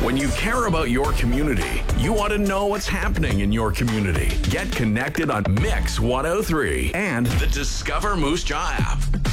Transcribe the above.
When you care about your community, you want to know what's happening in your community. Get connected on Mix 103 and the Discover Moose Jaw app.